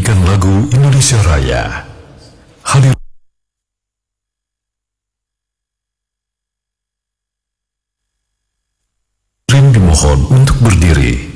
menyanyikan lagu Indonesia Raya. Hadirin dimohon untuk berdiri.